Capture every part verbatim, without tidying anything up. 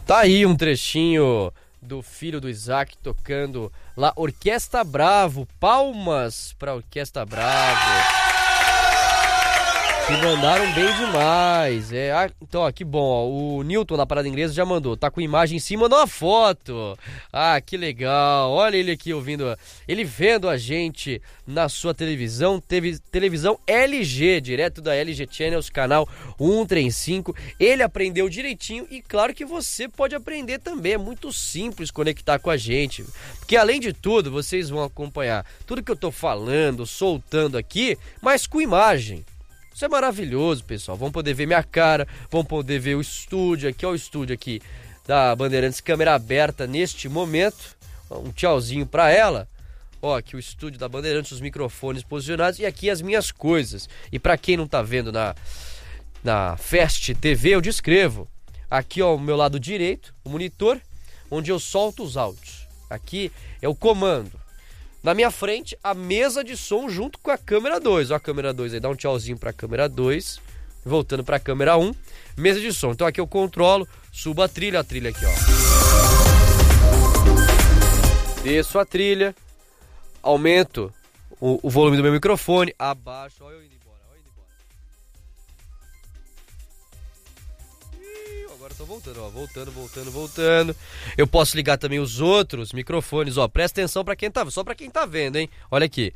Tá aí um trechinho do filho do Isaac tocando lá, Orquestra Bravo. Palmas pra Orquestra Bravo. Se mandaram bem demais. É, ah, então, ó, que bom. Ó, o Newton da Parada Inglesa já mandou. Tá com imagem em cima, mandou uma foto. Ah, que legal. Olha ele aqui ouvindo. Ele vendo a gente na sua televisão. Teve televisão L G, direto da L G Channels, canal cento e trinta e cinco. Ele aprendeu direitinho e claro que você pode aprender também. É muito simples conectar com a gente. Porque além de tudo, vocês vão acompanhar tudo que eu tô falando, soltando aqui, mas com imagem. Isso é maravilhoso, pessoal. Vão poder ver minha cara, vão poder ver o estúdio aqui, ó, o estúdio aqui da Bandeirantes, câmera aberta neste momento. Um tchauzinho pra ela. Ó, aqui o estúdio da Bandeirantes, os microfones posicionados e aqui as minhas coisas. E pra quem não tá vendo na, na Fast T V, eu descrevo. Aqui, ó, ao meu lado direito, o monitor, onde eu solto os áudios. Aqui é o comando. Na minha frente, a mesa de som junto com a câmera dois. Ó, a câmera dois aí, dá um tchauzinho pra câmera dois. Voltando pra câmera um. Mesa de som. Então aqui eu controlo, subo a trilha, a trilha aqui, ó. Desço a trilha, aumento o, o volume do meu microfone, abaixo, ó eu indo embora, ó eu indo embora. Ih, agora eu tô voltando, ó, voltando, voltando, voltando. Eu posso ligar também os outros microfones, ó, presta atenção pra quem tá, só pra quem tá vendo, hein. Olha aqui.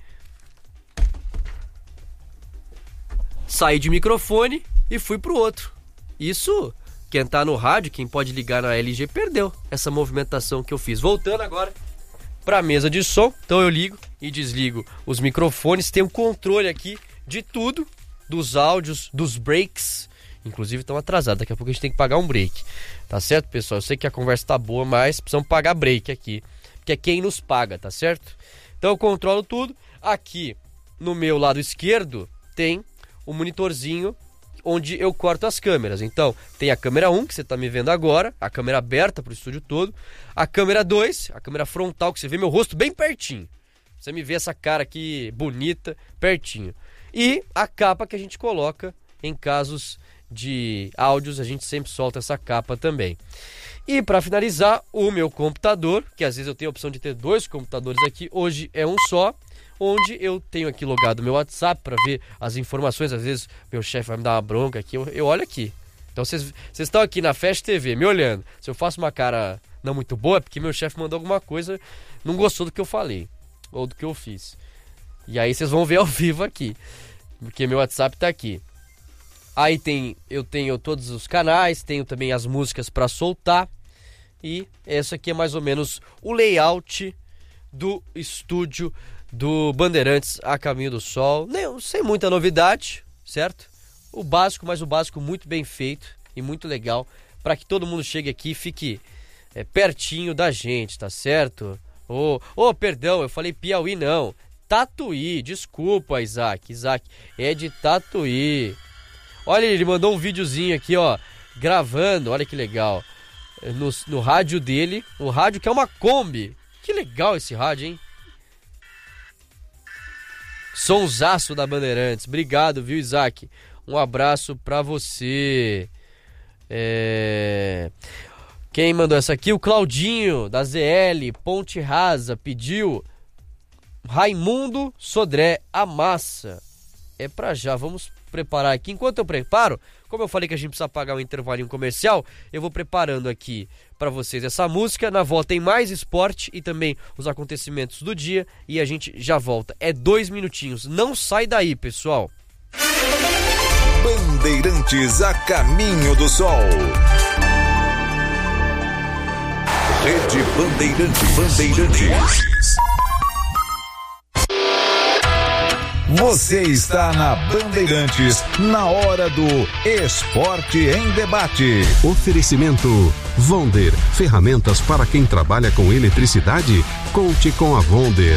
Saí de microfone e fui pro outro. Isso, quem tá no rádio, quem pode ligar na L G, perdeu essa movimentação que eu fiz. Voltando agora pra mesa de som, então eu ligo e desligo os microfones, tenho controle aqui de tudo, dos áudios, dos breaks, inclusive estão atrasados, daqui a pouco a gente tem que pagar um break, tá certo, pessoal? Eu sei que a conversa tá boa, mas precisamos pagar break aqui, porque é quem nos paga, tá certo? Então eu controlo tudo, aqui no meu lado esquerdo tem o monitorzinho onde eu corto as câmeras. Então, tem a câmera um, que você está me vendo agora, a câmera aberta para o estúdio todo, a câmera dois, a câmera frontal, que você vê meu rosto bem pertinho. Você me vê essa cara aqui bonita, pertinho. E a capa que a gente coloca em casos de áudios, a gente sempre solta essa capa também. E para finalizar, o meu computador, que às vezes eu tenho a opção de ter dois computadores aqui, hoje é um só, onde eu tenho aqui logado meu WhatsApp para ver as informações. Às vezes meu chefe vai me dar uma bronca aqui, eu, eu olho aqui. Então vocês estão aqui na Fast T V me olhando. Se eu faço uma cara não muito boa, é porque meu chefe mandou alguma coisa, não gostou do que eu falei ou do que eu fiz. E aí vocês vão ver ao vivo aqui, porque meu WhatsApp tá aqui. Aí tem, eu tenho todos os canais, tenho também as músicas para soltar. E esse aqui é mais ou menos o layout do estúdio do Bandeirantes a Caminho do Sol. Nem, sem muita novidade, certo? O básico, mas o básico muito bem feito e muito legal, para que todo mundo chegue aqui e fique é, pertinho da gente, tá certo? Ô, oh, oh, perdão, eu falei Piauí não, Tatuí, desculpa, Isaac, Isaac, é de Tatuí. Olha, ele mandou um videozinho aqui, ó, gravando, olha que legal, no, no rádio dele, o rádio que é uma Kombi. Que legal esse rádio, hein? Sonsaço da Bandeirantes. Obrigado, viu, Isaac? Um abraço pra você. É... Quem mandou essa aqui? O Claudinho, da Z L, Ponte Rasa, pediu Raimundo Sodré, a massa. É pra já, vamos preparar aqui. Enquanto eu preparo, como eu falei que a gente precisa pagar um intervalinho comercial, eu vou preparando aqui para vocês essa música. Na volta tem mais esporte e também os acontecimentos do dia e a gente já volta. É dois minutinhos, não sai daí, pessoal. Bandeirantes a Caminho do Sol. Rede Bandeirantes. Bandeirantes. Você está na Bandeirantes, na hora do Esporte em Debate. Oferecimento Vonder, ferramentas para quem trabalha com eletricidade. Conte com a Vonder.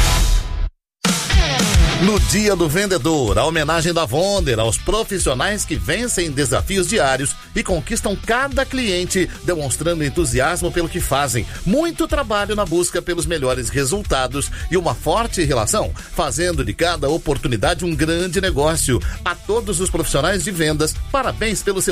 No Dia do Vendedor, a homenagem da Vonder aos profissionais que vencem desafios diários e conquistam cada cliente, demonstrando entusiasmo pelo que fazem, muito trabalho na busca pelos melhores resultados e uma forte relação, fazendo de cada oportunidade um grande negócio. A todos os profissionais de vendas, parabéns pelo seu